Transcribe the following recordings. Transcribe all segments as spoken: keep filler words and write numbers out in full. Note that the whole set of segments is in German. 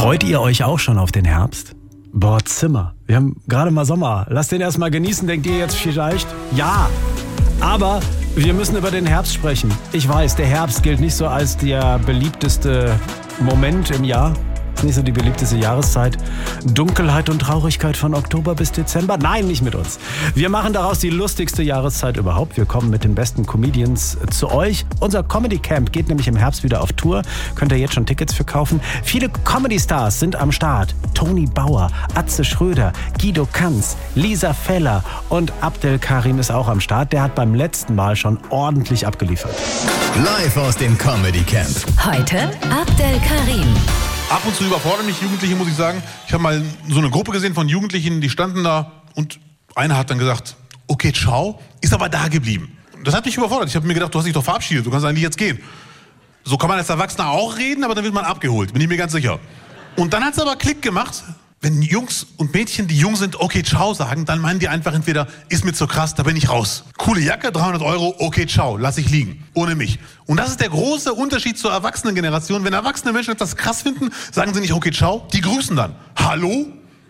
Freut ihr euch auch schon auf den Herbst? Boah, Zimmer. Wir haben gerade mal Sommer. Lasst den erstmal genießen, denkt ihr jetzt vielleicht? Ja, aber wir müssen über den Herbst sprechen. Ich weiß, der Herbst gilt nicht so als der beliebteste Moment im Jahr. Ist nicht so die beliebteste Jahreszeit. Dunkelheit und Traurigkeit von Oktober bis Dezember? Nein, nicht mit uns. Wir machen daraus die lustigste Jahreszeit überhaupt. Wir kommen mit den besten Comedians zu euch. Unser Comedy Camp geht nämlich im Herbst wieder auf Tour. Könnt ihr jetzt schon Tickets für kaufen. Viele Comedy-Stars sind am Start. Toni Bauer, Atze Schröder, Guido Kanz, Lisa Feller und Abdel Karim ist auch am Start. Der hat beim letzten Mal schon ordentlich abgeliefert. Live aus dem Comedy Camp. Heute Abdel Karim. Ab und zu überfordern mich Jugendliche, muss ich sagen. Ich habe mal so eine Gruppe gesehen von Jugendlichen, die standen da und einer hat dann gesagt, okay, ciao, ist aber da geblieben. Das hat mich überfordert. Ich habe mir gedacht, du hast dich doch verabschiedet, du kannst eigentlich jetzt gehen. So kann man als Erwachsener auch reden, aber dann wird man abgeholt, bin ich mir ganz sicher. Und dann hat es aber Klick gemacht. Wenn Jungs und Mädchen, die jung sind, okay, ciao sagen, dann meinen die einfach entweder, ist mir zu krass, da bin ich raus. Coole Jacke, dreihundert Euro, okay, ciao, lass ich liegen, ohne mich. Und das ist der große Unterschied zur Erwachsenengeneration. Wenn erwachsene Menschen etwas krass finden, sagen sie nicht, okay, ciao, die grüßen dann. Hallo?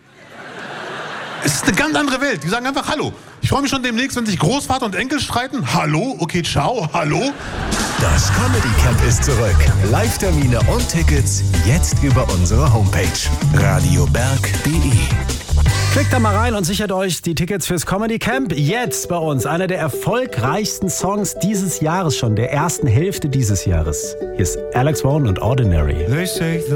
Es ist eine ganz andere Welt, die sagen einfach Hallo. Ich freue mich schon demnächst, wenn sich Großvater und Enkel streiten. Hallo, okay, ciao, hallo? Das Comedy Camp ist zurück. Live-Termine und Tickets jetzt über unsere Homepage radioberg punkt de. Klickt da mal rein und sichert euch die Tickets fürs Comedy Camp. Jetzt bei uns einer der erfolgreichsten Songs dieses Jahres schon, der ersten Hälfte dieses Jahres. Hier ist Alex Warren und Ordinary.